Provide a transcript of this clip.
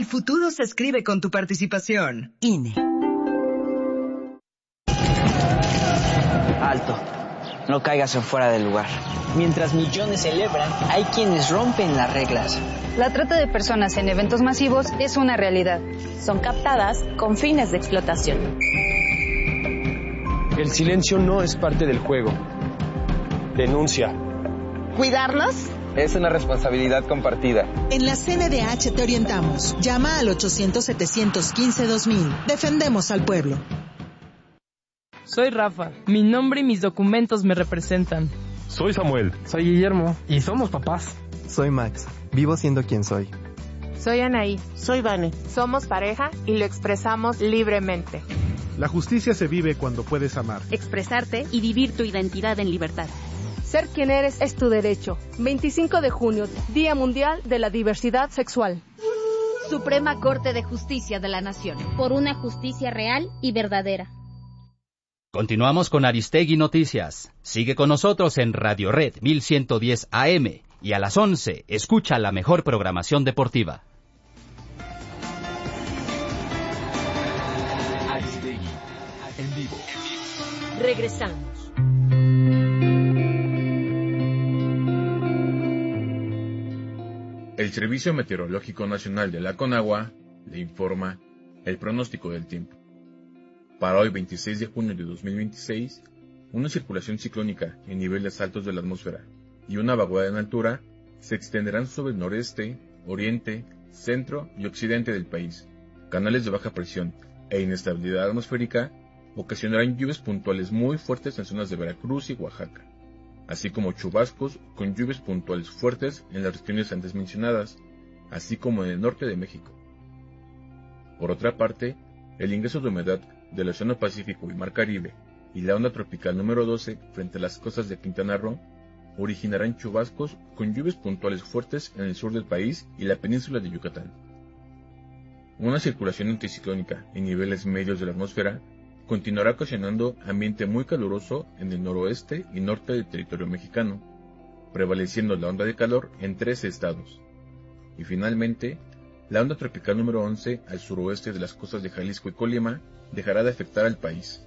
El futuro se escribe con tu participación. INE. Alto. No caigas en fuera del lugar. Mientras millones celebran, hay quienes rompen las reglas. La trata de personas en eventos masivos es una realidad. Son captadas con fines de explotación. El silencio no es parte del juego. Denuncia. ¿Cuidarnos? Es una responsabilidad compartida. En la CNDH te orientamos. Llama al 800-715-2000. Defendemos al pueblo. Soy Rafa. Mi nombre y mis documentos me representan. Soy Samuel. Soy Guillermo. Y somos papás. Soy Max. Vivo siendo quien soy. Soy Anaí. Soy Vane. Somos pareja y lo expresamos libremente. La justicia se vive cuando puedes amar, expresarte y vivir tu identidad en libertad. Ser quien eres es tu derecho. 25 de junio, Día Mundial de la Diversidad Sexual. Suprema Corte de Justicia de la Nación. Por una justicia real y verdadera. Continuamos con Aristegui Noticias. Sigue con nosotros en Radio Red 1110 AM y a las 11 escucha la mejor programación deportiva. Aristegui en vivo. Regresamos. El Servicio Meteorológico Nacional de la Conagua le informa el pronóstico del tiempo. Para hoy 26 de junio de 2026, una circulación ciclónica en niveles altos de la atmósfera y una vaguada en altura se extenderán sobre el noreste, oriente, centro y occidente del país. Canales de baja presión e inestabilidad atmosférica ocasionarán lluvias puntuales muy fuertes en zonas de Veracruz y Oaxaca, así como chubascos con lluvias puntuales fuertes en las regiones antes mencionadas, así como en el norte de México. Por otra parte, el ingreso de humedad del Océano Pacífico y Mar Caribe y la onda tropical número 12 frente a las costas de Quintana Roo originarán chubascos con lluvias puntuales fuertes en el sur del país y la península de Yucatán. Una circulación anticiclónica en niveles medios de la atmósfera continuará ocasionando ambiente muy caluroso en el noroeste y norte del territorio mexicano, prevaleciendo la onda de calor en 13 estados. Y finalmente, la onda tropical número 11 al suroeste de las costas de Jalisco y Colima dejará de afectar al país.